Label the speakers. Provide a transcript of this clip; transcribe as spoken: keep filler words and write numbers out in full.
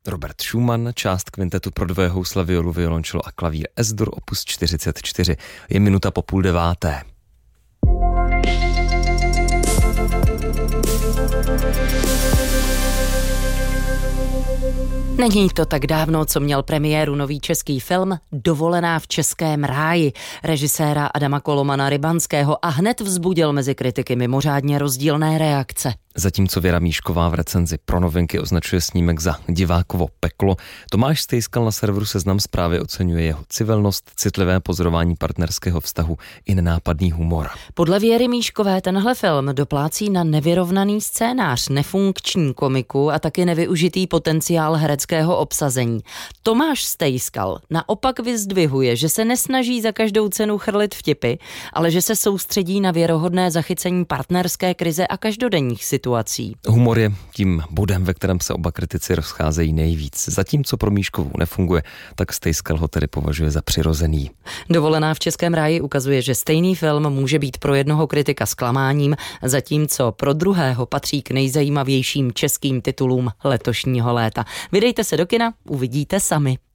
Speaker 1: Robert Schumann, část kvintetu pro dvoje housle, violu, violončelo a klavír Es-dur opus čtyřicet čtyři. Je minuta po půl deváté.
Speaker 2: Není to tak dávno, co měl premiéru nový český film Dovolená v českém ráji režiséra Adama Kolomana Rybanského a hned vzbudil mezi kritiky mimořádně rozdílné reakce.
Speaker 1: Zatímco Věra Míšková v recenzi pro Novinky označuje snímek za divákovo peklo, Tomáš Stejskal na serveru Seznam Zprávy oceňuje jeho civilnost, citlivé pozorování partnerského vztahu i nenápadný humor.
Speaker 2: Podle Věry Míškové tenhle film doplácí na nevyrovnaný scénář, nefunkční komiku a taky nevyužitý potenciál hereckého obsazení. Tomáš Stejskal naopak vyzdvihuje, že se nesnaží za každou cenu chrlit vtipy, ale že se soustředí na věrohodné zachycení partnerské krize a každodenních situací.
Speaker 1: Humor je tím bodem, ve kterém se oba kritici rozcházejí nejvíc. Zatímco pro Míškovou nefunguje, tak Stejskal ho tedy považuje za přirozený.
Speaker 2: Dovolená v českém ráji ukazuje, že stejný film může být pro jednoho kritika zklamáním, zatímco pro druhého patří k nejzajímavějším českým titulům letošního léta. Vydejte se do kina, uvidíte sami.